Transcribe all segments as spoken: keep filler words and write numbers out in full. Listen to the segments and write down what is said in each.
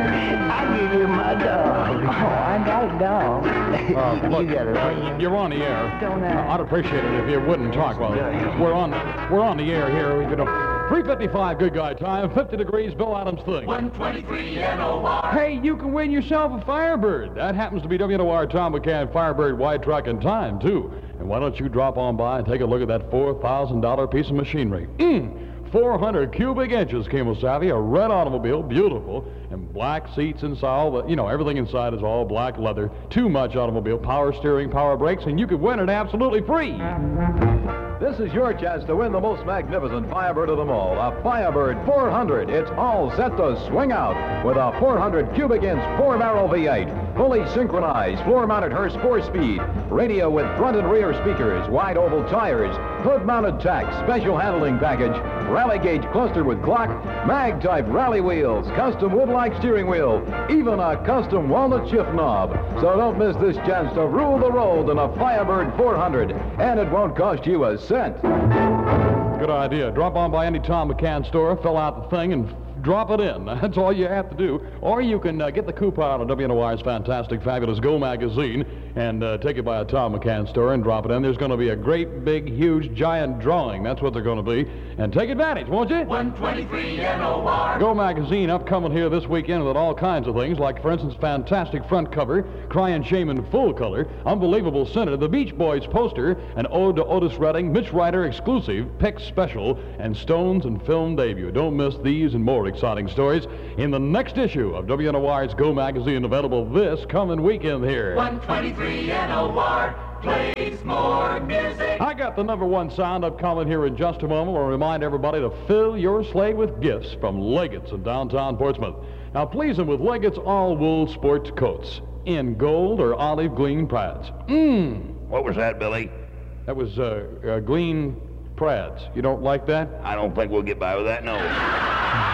I give you my dog. Oh, I got a dog. Uh, look, You got it right. you're on the air. Don't I? I'd appreciate it if you wouldn't talk while we're on. We're on the air here. You know, three fifty-five, good guy time. fifty degrees, Bill Adams thing. one twenty-three N O R. Hey, you can win yourself a Firebird. That happens to be W N O R Tom McCann Firebird wide truck and time too. And why don't you drop on by and take a look at that four thousand dollar piece of machinery? Mmm. four hundred cubic inches, Kemosabe, a red automobile, beautiful, and black seats inside. All the, you know, everything inside is all black leather. Too much automobile, power steering, power brakes, and you could win it absolutely free. This is your chance to win the most magnificent Firebird of them all, a Firebird four hundred. It's all set to swing out with a four hundred cubic inch four-barrel V eight, fully synchronized, floor-mounted Hurst four-speed, radio with front and rear speakers, wide oval tires, hood-mounted tacks, special handling package, rally gauge clustered with clock, mag-type rally wheels, custom wood-like steering wheel, even a custom walnut shift knob. So don't miss this chance to rule the road in a Firebird four hundred, and it won't cost you a cent. Good idea. Drop on by any Tom McCann store, fill out the thing, and drop it in. That's all you have to do. Or you can uh, get the coupon on W N O R's fantastic, fabulous Go magazine and uh, take it by a Tom McCann store and drop it in. There's going to be a great, big, huge, giant drawing. That's what they're going to be. And take advantage, won't you? one twenty-three N O R. Go magazine upcoming here this weekend with all kinds of things, like, for instance, fantastic front cover, Crying Shame in full color, unbelievable center, the Beach Boys poster, an ode to Otis Redding, Mitch Ryder exclusive, Pick special, and Stones and film debut. Don't miss these and more exciting stories in the next issue of W N O R's Go magazine, available this coming weekend here. one twenty-three N O R plays more music. I got the number one sound upcoming here in just a moment. I'll remind everybody to fill your sleigh with gifts from Leggett's in downtown Portsmouth. Now, please them with Leggett's all-wool sports coats in gold or olive green prads. Mmm. What was that, Billy? That was uh, uh, green prads. You don't like that? I don't think we'll get by with that, no.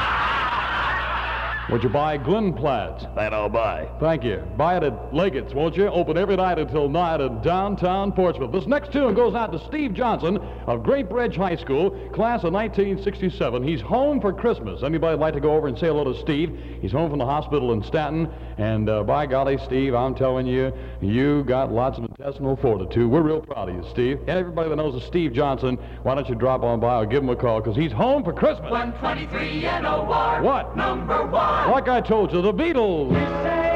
Would you buy Glen plaids? That I'll buy. Thank you. Buy it at Leggett's, won't you? Open every night until night in downtown Portsmouth. This next tune goes out to Steve Johnson of Great Bridge High School, class of nineteen sixty-seven. He's home for Christmas. Anybody like to go over and say hello to Steve? He's home from the hospital in Stanton. And uh, by golly, Steve, I'm telling you, you got lots of intestinal fortitude. We're real proud of you, Steve. Everybody that knows a Steve Johnson, why don't you drop on by or give him a call, because he's home for Christmas. one twenty-three N O R. What? Number one. Like I told you, the Beatles. You say